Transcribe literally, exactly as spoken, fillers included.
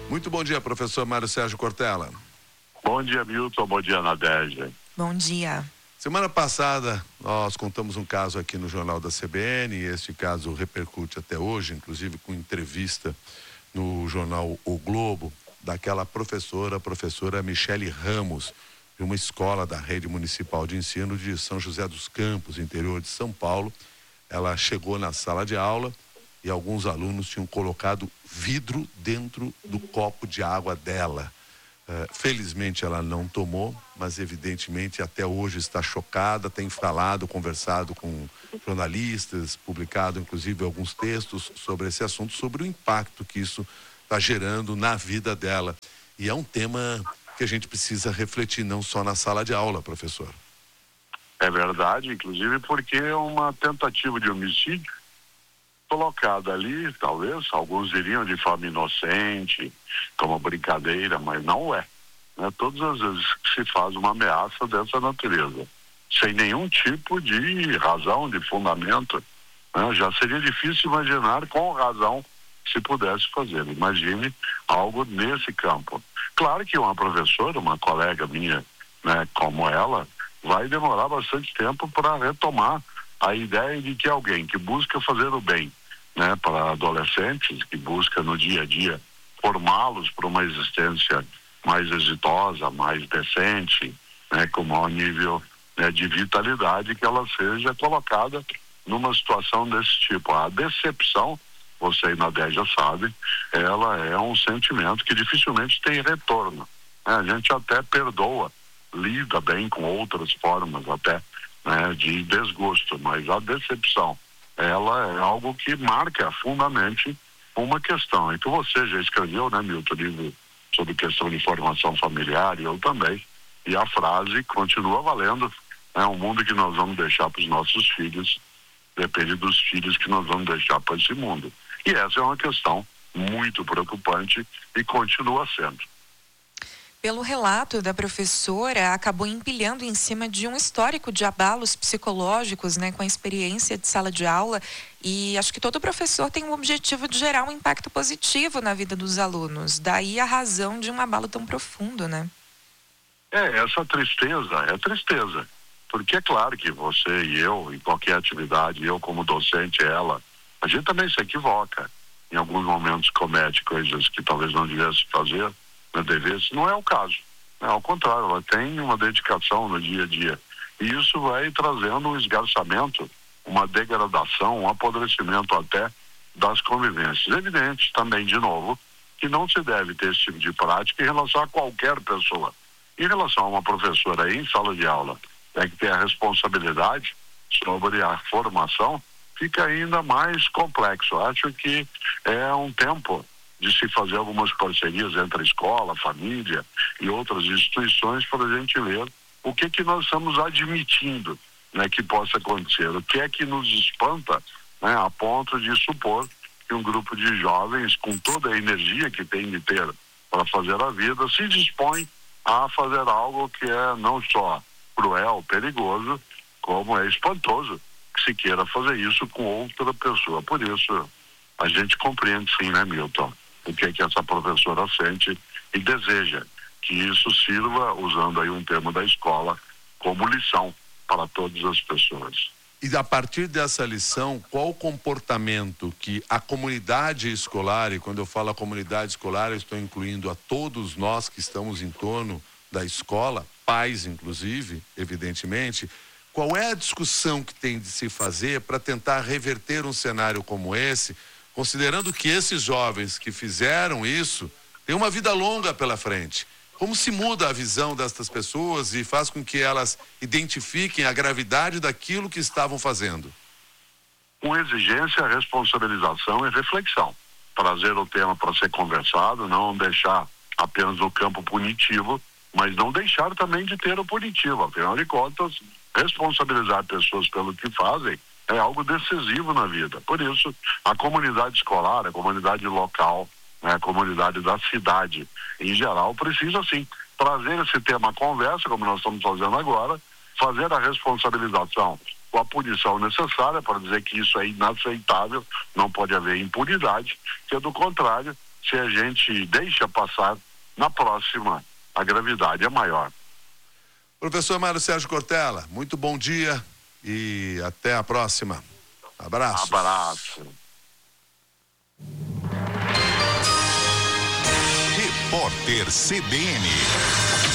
Muito bom dia, professor Mário Sérgio Cortella. Bom dia, Milton. Bom dia, Nadege. Bom dia. Semana passada, nós contamos um caso aqui no Jornal da C B N, e este caso repercute até hoje, inclusive com entrevista no jornal O Globo, daquela professora, a professora Michele Ramos, de uma escola da rede municipal de ensino de São José dos Campos, interior de São Paulo. Ela chegou na sala de aula e alguns alunos tinham colocado vidro dentro do copo de água dela. Uh, felizmente ela não tomou, mas evidentemente até hoje está chocada, tem falado, conversado com jornalistas, publicado inclusive alguns textos sobre esse assunto, sobre o impacto que isso está gerando na vida dela. E é um tema que a gente precisa refletir, não só na sala de aula, professor. É verdade, inclusive porque é uma tentativa de homicídio colocada ali, talvez, alguns diriam de forma inocente, como brincadeira, mas não é. Né? Todas as vezes que se faz uma ameaça dessa natureza, sem nenhum tipo de razão, de fundamento, né? Já seria difícil imaginar com razão se pudesse fazer. Imagine algo nesse campo. Claro que uma professora, uma colega minha, né, como ela, vai demorar bastante tempo para retomar a ideia de que alguém que busca fazer o bem, né, para adolescentes, que busca no dia a dia formá-los para uma existência mais exitosa, mais decente, né, com maior nível, né, de vitalidade, que ela seja colocada numa situação desse tipo. A decepção, você e Nadege já sabe, ela é um sentimento que dificilmente tem retorno. Né? A gente até perdoa, lida bem com outras formas até, né, de desgosto, mas a decepção, ela é algo que marca fundamente uma questão. E que você já escreveu, né, Milton, livro sobre questão de formação familiar, e eu também, e a frase continua valendo, é um mundo que nós vamos deixar para os nossos filhos, depende dos filhos que nós vamos deixar para esse mundo. E essa é uma questão muito preocupante e continua sendo. Pelo relato da professora, acabou empilhando em cima de um histórico de abalos psicológicos, né, com a experiência de sala de aula, e acho que todo professor tem o objetivo de gerar um impacto positivo na vida dos alunos, daí a razão de um abalo tão profundo, né? É, essa tristeza, é tristeza, porque é claro que você e eu, em qualquer atividade, eu como docente, ela, a gente também se equivoca, em alguns momentos comete coisas que talvez não devesse fazer, devesse, não é o caso. É, ao contrário, ela tem uma dedicação no dia a dia. E isso vai trazendo um esgarçamento, uma degradação, um apodrecimento até das convivências. Evidente também, de novo, que não se deve ter esse tipo de prática em relação a qualquer pessoa. Em relação a uma professora em sala de aula, tem que ter a responsabilidade sobre a formação, fica ainda mais complexo. Acho que é um tempo de se fazer algumas parcerias entre a escola, família e outras instituições para a gente ver o que que nós estamos admitindo, né, que possa acontecer, o que é que nos espanta, né, a ponto de supor que um grupo de jovens, com toda a energia que tem de ter para fazer a vida, se dispõe a fazer algo que é não só cruel, perigoso, como é espantoso que se queira fazer isso com outra pessoa. Por isso, a gente compreende sim, né, Milton, o que é que essa professora sente e deseja que isso sirva, usando aí um termo da escola, como lição para todas as pessoas. E a partir dessa lição, qual o comportamento que a comunidade escolar, e quando eu falo a comunidade escolar, eu estou incluindo a todos nós que estamos em torno da escola, pais inclusive, evidentemente, qual é a discussão que tem de se fazer para tentar reverter um cenário como esse, considerando que esses jovens que fizeram isso têm uma vida longa pela frente? Como se muda a visão destas pessoas e faz com que elas identifiquem a gravidade daquilo que estavam fazendo? Com exigência, responsabilização e reflexão. Trazer o tema para ser conversado, não deixar apenas no campo punitivo, mas não deixar também de ter o punitivo. Afinal de contas, responsabilizar pessoas pelo que fazem é algo decisivo na vida. Por isso, a comunidade escolar, a comunidade local, né, a comunidade da cidade, em geral, precisa sim trazer esse tema à conversa, como nós estamos fazendo agora, fazer a responsabilização com a punição necessária para dizer que isso é inaceitável, não pode haver impunidade, que do contrário se a gente deixa passar, na próxima a gravidade é maior. Professor Mário Sérgio Cortella, muito bom dia e até a próxima. Abraço. Abraço. Repórter C B N.